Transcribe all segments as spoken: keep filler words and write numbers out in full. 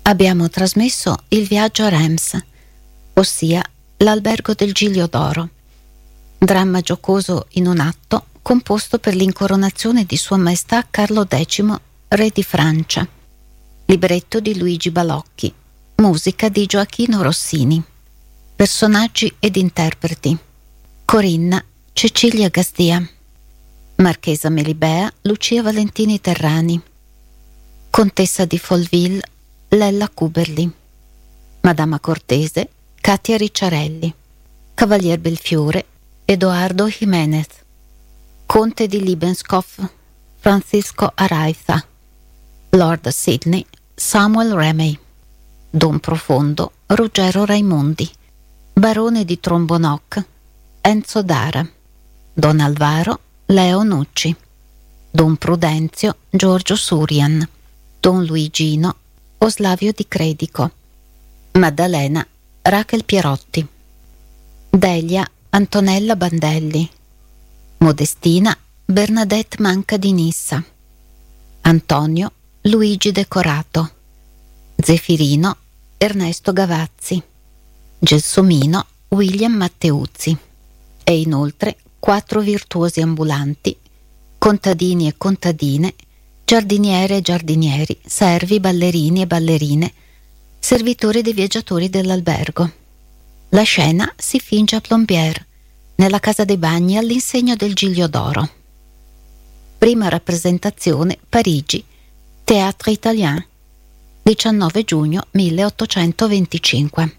abbiamo trasmesso Il viaggio a Reims, ossia L'albergo del Giglio d'Oro, dramma giocoso in un atto composto per l'incoronazione di Sua Maestà Carlo X, re di Francia, libretto di Luigi Balocchi, musica di Gioachino Rossini, personaggi ed interpreti: Corinna Cecilia Gasdia, Marchesa Melibea Lucia Valentini Terrani, Contessa di Folville Lella Cuberli, Madama Cortese Katia Ricciarelli, Cavalier Belfiore Edoardo Jimenez, Conte di Libenskoff Francisco Araiza, Lord Sidney Samuel Ramey, Don Profondo Ruggero Raimondi, Barone di Trombonoc Enzo Dara, Don Alvaro Leo Nucci, Don Prudenzio Giorgio Surian, Don Luigino Oslavio Di Credico, Maddalena Rachel Pierotti, Delia Antonella Bandelli, Modestina Bernadette Manca di Nissa, Antonio Luigi Decorato, Zefirino Ernesto Gavazzi, Gelsomino William Matteuzzi, e inoltre quattro virtuosi ambulanti, contadini e contadine, giardiniere e giardinieri, servi, ballerini e ballerine, servitori dei viaggiatori dell'albergo. La scena si finge a Plombières, nella casa dei bagni all'insegna del Giglio d'Oro. Prima rappresentazione Parigi, Théâtre Italien, diciannove giugno milleottocentoventicinque.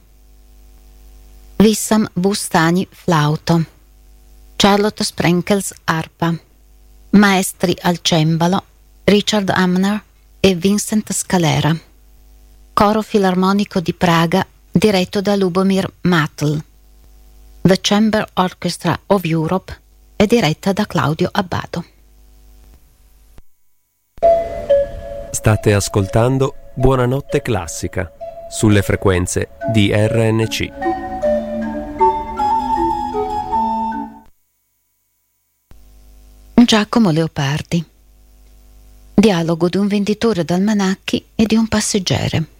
Wissam Bustani flauto, Charlotte Sprenkels arpa, maestri al cembalo Richard Amner e Vincent Scalera. Coro Filarmonico di Praga diretto da Lubomir Matl. The Chamber Orchestra of Europe è diretta da Claudio Abbado. State ascoltando Buonanotte Classica sulle frequenze di R N C. Giacomo Leopardi. Dialogo di un venditore d'almanacchi e di un passeggere.